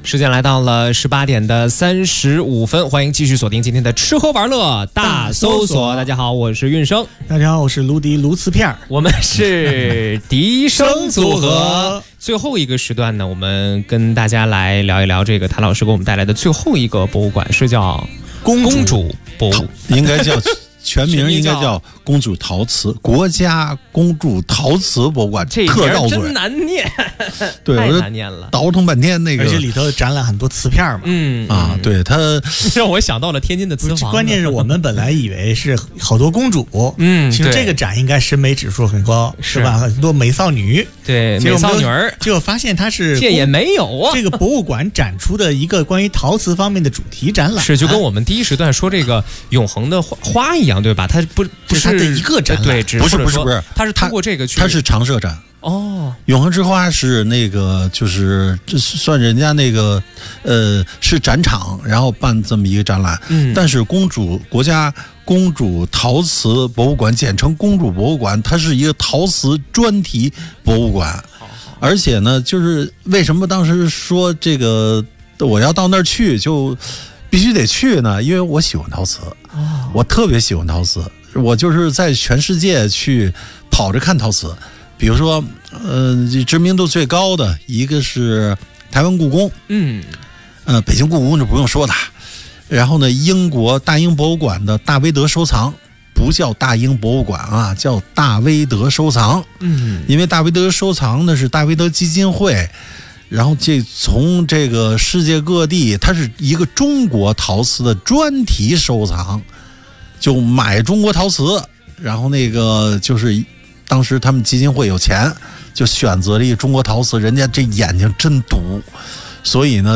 时间来到了18:35，欢迎继续锁定今天的吃喝玩乐大搜索。大家好，我是运生。 大家好，我是卢迪卢磁片。 我们是笛声组合。最后一个时段呢，我们跟大家来聊一聊这个谭老师给我们带来的最后一个博物馆，是叫公主博物， 应该叫全名应该叫公主陶瓷国家公主陶瓷博物馆。 这特绕嘴， 真难念， 对， 太难念了， 倒腾半天那个， 而且里头展览很多瓷片嘛。 对，它让我想到了天津的瓷房。 关键是我们本来以为是好多公主，其实这个展应该审美指数很高，是吧？很多美少女， 对，美少女儿， 结果发现它是这也没有啊。 这个博物馆展出的一个关于陶瓷方面的主题展览， 是就跟我们第一时段说这个永恒的花一样，对吧？它不是它的一个展览， 对， 不是， 它是通过这个去， 它是常设展。 哦， 永恒之花是那个，就是这算人家那个，是展场，然后办这么一个展览。但是国家公主陶瓷博物馆，简称公主博物馆，它是一个陶瓷专题博物馆。而且呢，就是为什么当时说这个我要到那儿去，就必须得去呢？因为我喜欢陶瓷，我特别喜欢陶瓷，我就是在全世界去跑着看陶瓷。比如说，知名度最高的一个是台湾故宫，北京故宫就不用说了。然后呢，英国大英博物馆的大威德收藏，不叫大英博物馆啊，叫大威德收藏。因为大威德收藏呢是大威德基金会，然后从这个世界各地，它是一个中国陶瓷的专题收藏，就买中国陶瓷，然后那个就是。当时他们基金会有钱，就选择了一个中国陶瓷，人家这眼睛真毒，所以呢